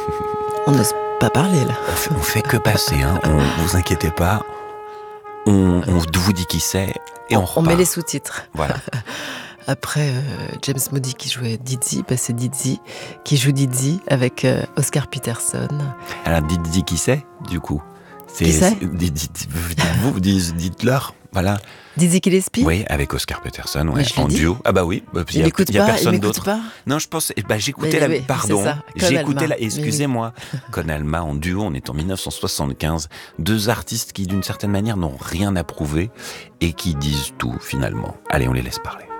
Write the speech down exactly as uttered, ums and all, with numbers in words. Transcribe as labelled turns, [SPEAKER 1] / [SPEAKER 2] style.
[SPEAKER 1] On n'ose pas parler, là.
[SPEAKER 2] On fait, on fait que passer, hein. On, vous inquiétez pas. On, on vous dit qui c'est et on, on repart.
[SPEAKER 1] On met les sous-titres.
[SPEAKER 2] Voilà.
[SPEAKER 1] Après euh, James Moody qui jouait Dizzy, bah c'est Dizzy qui joue Dizzy avec euh, Oscar Peterson.
[SPEAKER 2] Alors Dizzy qui c'est, du coup c'est,
[SPEAKER 1] Qui c'est,
[SPEAKER 2] c'est Dites-vous, dites-leur, voilà.
[SPEAKER 1] Dizzy Gillespie.
[SPEAKER 2] Oui, avec Oscar Peterson, ouais,
[SPEAKER 1] en
[SPEAKER 2] duo. Ah bah oui,
[SPEAKER 1] il n'écoute
[SPEAKER 2] y a,
[SPEAKER 1] pas,
[SPEAKER 2] y a personne
[SPEAKER 1] il
[SPEAKER 2] d'autre.
[SPEAKER 1] Pas.
[SPEAKER 2] Non, je pense, bah j'écoutais
[SPEAKER 1] mais,
[SPEAKER 2] la,
[SPEAKER 1] oui,
[SPEAKER 2] pardon, j'écoutais la, excusez-moi,
[SPEAKER 1] oui.
[SPEAKER 2] Con Alma en duo, on est en dix-neuf cent soixante-quinze, deux artistes qui d'une certaine manière n'ont rien à prouver et qui disent tout finalement. Allez, on les laisse parler.